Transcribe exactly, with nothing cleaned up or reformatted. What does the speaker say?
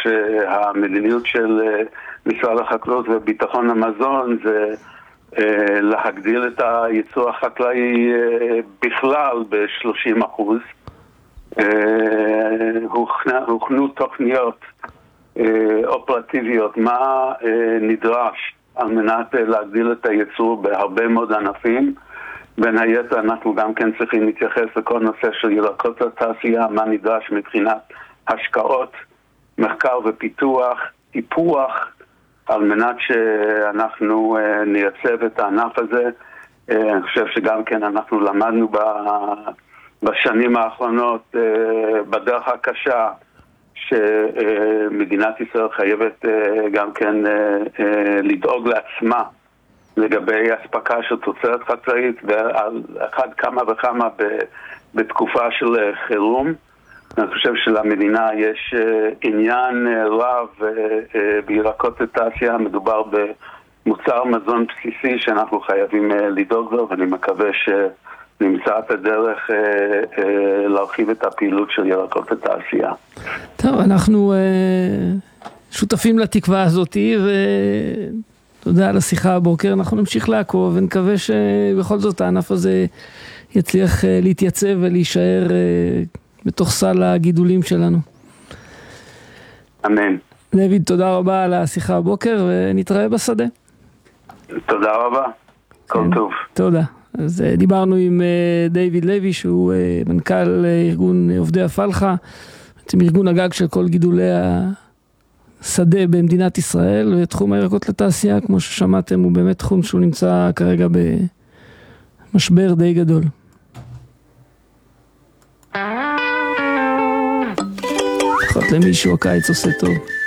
שהמדיניות של משרד החקלאות וביטחון המזון זה להגדיל את הייצור החקלאי בכלל ב-שלושים אחוז. הוכנו תוכניות אופרטיביות מה נדרש על מנת להגדיל את הייצור בהרבה מאוד ענפים. בין היתר אנחנו גם כן צריכים להתייחס לכל נושא של ירקות לתעשייה, מה נדרש מבחינת השקעות, מחקר ופיתוח, טיפוח, על מנת שאנחנו נייצב את הענף הזה. אני חושב שגם כן אנחנו למדנו בשנים האחרונות בדרך הקשה שמדינת ישראל חייבת גם כן לדאוג לעצמה לגבי הספקה של תוצרת חקלאית, ועל אחד כמה וכמה בתקופה של חירום. אני חושב שלמדינה יש עניין רב בירקות לתעשייה. מדובר במוצר מזון בסיסי שאנחנו חייבים לדאוג לו, ואני מקווה שנמצא את הדרך להרחיב את הפעילות של ירקות לתעשייה. טוב, אנחנו שותפים לתקווה הזאת, ותודה על השיחה הבוקר. אנחנו נמשיך לעקוב ונקווה שבכל זאת הענף הזה יצליח להתייצב ולהישאר בתוך סל הגידולים שלנו. אמן. דוד, תודה רבה על השיחה הבוקר, ונתראה בשדה. תודה רבה. כל טוב. תודה. אז דיברנו עם דיוויד לוי, שהוא מנכ"ל ארגון עובדי הפלחה, בעצם ארגון הגג של כל גידולי השדה במדינת ישראל, ותחום הירקות לתעשייה, כמו ששמעתם, הוא באמת תחום שהוא נמצא כרגע במשבר די גדול. לפחות למישהו הקיץ עושה טוב.